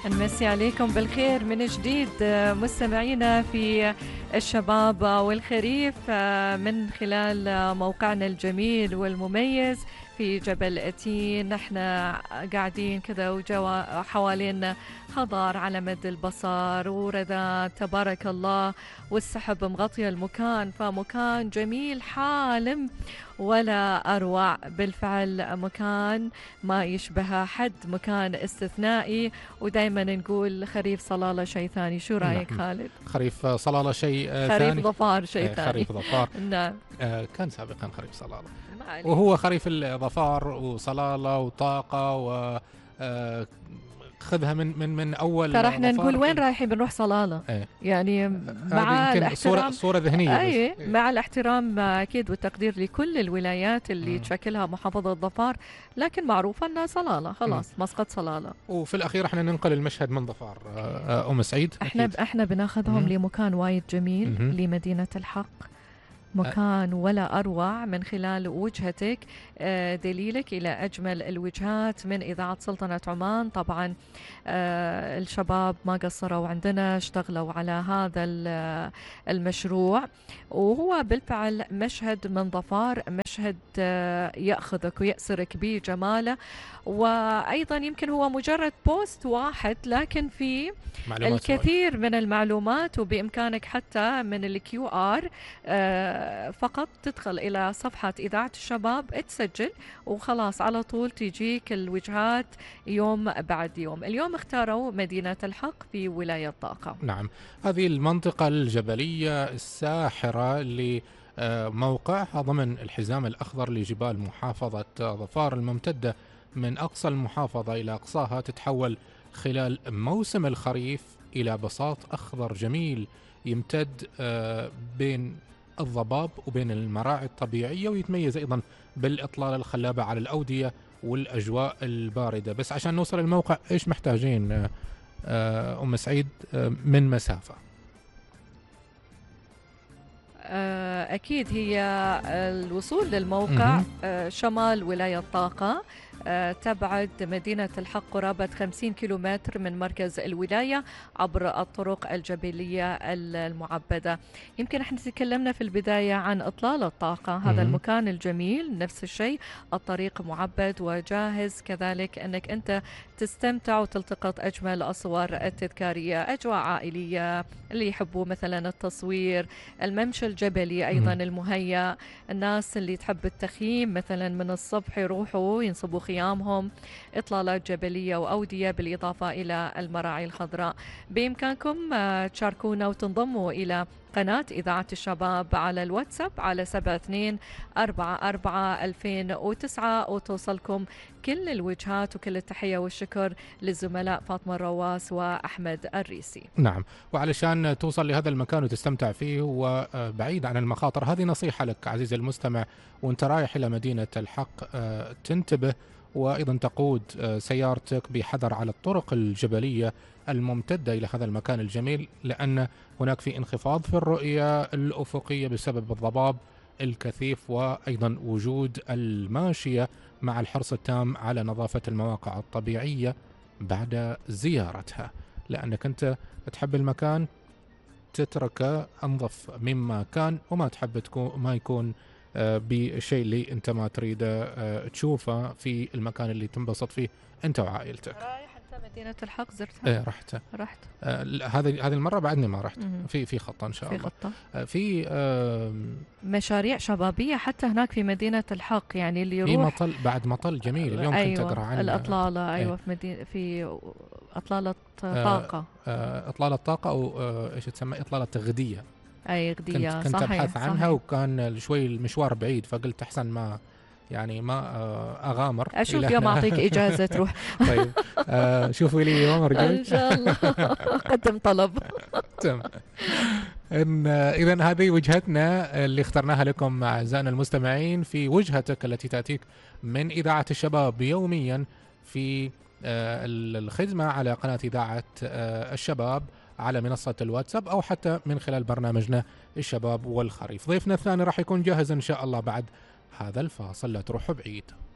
نمسي عليكم بالخير من جديد مستمعينا في الشباب والخريف من خلال موقعنا الجميل والمميز في جبل أتين. نحن قاعدين كذا وجوا حوالينا خضار على مد البصر وردات تبارك الله، والسحب مغطية المكان، فمكان جميل حالم ولا أروع. بالفعل مكان ما يشبه حد، مكان استثنائي، ودايما نقول خريف صلالة شيء ثاني. شو رأيك خالد؟ خريف صلالة شيء ثاني، خريف ظفار شيء ثاني. خريف ظفار نعم. كان سابقا خريف صلالة، وهو خريف الظفار وصلالة وطاقة و خذها من اول. ترى احنا نقول وين رايحين؟ بنروح صلالة. يعني مع الاحترام، صورة ذهنية. اي مع الاحترام اكيد والتقدير لكل الولايات اللي تشكلها محافظة ظفار، لكن معروفة انها صلالة خلاص، مسقط صلالة. وفي الاخير احنا ننقل المشهد من ظفار ام سعيد. احنا بناخذهم لمكان وايد جميل، لمدينة الحق. مكان ولا أروع من خلال وجهتك، دليلك إلى أجمل الوجهات من إذاعة سلطنة عمان. طبعا الشباب ما قصروا عندنا، اشتغلوا على هذا المشروع، وهو بالفعل مشهد من ظفار، مشهد يأخذك ويأسرك بجماله. وأيضا يمكن هو مجرد بوست واحد، لكن في الكثير من المعلومات، وبإمكانك حتى من الكيو آر فقط تدخل إلى صفحة إذاعة الشباب، تسجل وخلاص على طول تيجيك الوجهات يوم بعد يوم. اليوم اختاروا مدينة الحق في ولاية طاقة. نعم، هذه المنطقة الجبلية الساحرة اللي موقعها ضمن الحزام الأخضر لجبال محافظة ظفار الممتدة من أقصى المحافظة إلى أقصاها، تتحول خلال موسم الخريف إلى بساط أخضر جميل يمتد بين الضباب وبين المراعي الطبيعية، ويتميز أيضا بالإطلالة الخلابة على الأودية والأجواء الباردة. بس عشان نوصل الموقع إيش محتاجين أم سعيد من مسافة؟ أكيد هي الوصول للموقع شمال ولاية طاقة، تبعد مدينة الحق قرابة 50 كيلومتر من مركز الولاية عبر الطرق الجبلية المعبدة. يمكن احنا تكلمنا في البداية عن إطلالة الطاقة، هذا المكان الجميل نفس الشيء، الطريق معبد وجاهز كذلك أنك أنت تستمتع وتلتقط أجمل الصور التذكارية، أجواء عائلية، اللي يحبوا مثلا التصوير، الممشى الجبلي أيضا المهيأ، الناس اللي تحب التخييم مثلا من الصبح يروحوا ينصبوا خيامهم، إطلالات جبلية وأودية، بالإضافة إلى المراعي الخضراء. بإمكانكم تشاركونا وتنضموا إلى قناة إذاعة الشباب على الواتساب على 7244-2009، وتوصلكم كل الوجهات وكل التحية والشكر للزملاء فاطمة الرواس وأحمد الريسي. نعم، وعلشان توصل لهذا المكان وتستمتع فيه وبعيد عن المخاطر، هذه نصيحة لك عزيزي المستمع، وانت رايح إلى مدينة الحق تنتبه، وأيضا تقود سيارتك بحذر على الطرق الجبلية الممتدة إلى هذا المكان الجميل، لأن هناك في انخفاض في الرؤية الأفقية بسبب الضباب الكثيف، وأيضا وجود الماشية، مع الحرص التام على نظافة المواقع الطبيعية بعد زيارتها، لأنك أنت تحب المكان تتركه أنظف مما كان، وما تحب ما يكون بشيء اللي أنت ما تريده تشوفه في المكان اللي تنبسط فيه أنت وعائلتك. رايح أنت مدينة الحق زرتها؟ إيه رحت. هذه المرة بعدني ما رحت. في خطة إن شاء الله. في خطة. في مشاريع شبابية حتى هناك في مدينة الحق، يعني اللي يروح في مطل جميل اليوم. أيوة كنت أقرأ عن الأطلالة. أيوة في أطلالة طاقة. أطلالة طاقة، أو إيش تسمى، إطلالة غدية. أي غدية. كنت أبحث عنها، وكان شوي المشوار بعيد، فقلت أحسن ما أغامر. أشوف يوم أعطيك إجازة تروح. طيب شوفي لي يوم أرجع إن شاء الله. قدم طلب. تمام. إذن هذه وجهتنا اللي اخترناها لكم أعزائنا المستمعين، في وجهتك التي تأتيك من إذاعة الشباب يوميا في الخدمة على قناة إذاعة الشباب على منصة الواتساب، أو حتى من خلال برنامجنا الشباب والخريف. ضيفنا الثاني راح يكون جاهز إن شاء الله بعد هذا الفاصل، لا تروحوا بعيد.